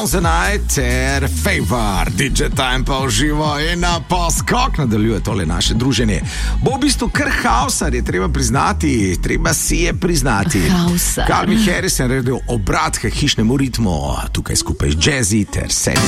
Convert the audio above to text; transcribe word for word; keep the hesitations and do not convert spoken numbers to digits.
on the Night ter Favor, D J Time pa uživo in na poskok nadaljuje tole naše druženje. Bo v bistvu kar hausar, je treba priznati, treba si je priznati. Hausar. Calvin Harris je naredil obrat k hišnemu ritmu, tukaj skupaj z Jazzy ter Sandy